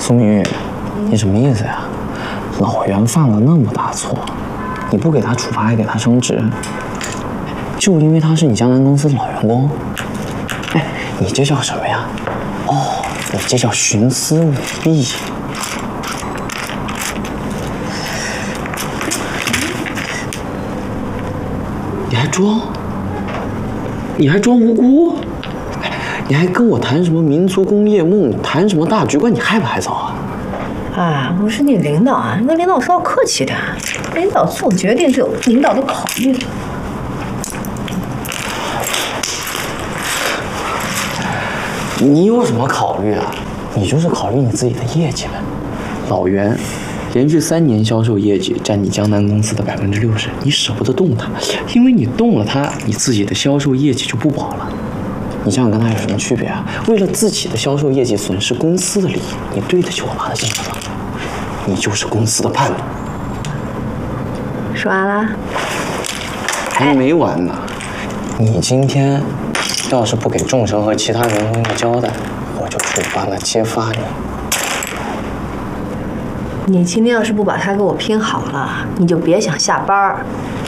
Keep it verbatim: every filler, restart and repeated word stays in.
苏明玉，你什么意思呀？老袁犯了那么大错，你不给他处罚，还给他升职，就因为他是你江南公司的老员工？哎，你这叫什么呀？哦，你这叫徇私舞弊。你还装？你还装无辜？你还跟我谈什么民族工业梦，谈什么大局观，你害不害臊啊？ 啊，我是你领导啊，你跟领导说话客气点。领导做决定是有领导的考虑。 你有什么考虑啊？你就是考虑你自己的业绩呗。老袁连续三年销售业绩占你江南公司的百分之六十，你舍不得动它，因为你动了它，你自己的销售业绩就不保了。你这样跟他有什么区别啊？为了自己的销售业绩损失公司的利益，你对得起我拿的薪水吗？你就是公司的叛徒。 说完了？ 还没完呢。你今天要是不给众生和其他员工一个交代，我就处罚了揭发你。 你今天要是不把他给我拼好了，你就别想下班。